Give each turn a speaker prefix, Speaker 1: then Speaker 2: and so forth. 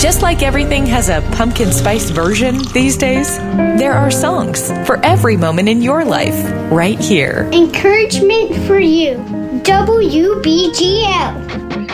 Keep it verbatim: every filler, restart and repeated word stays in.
Speaker 1: Just like everything has a pumpkin spice version these days, there are songs for every moment in your life, right here.
Speaker 2: Encouragement for you. W B G L.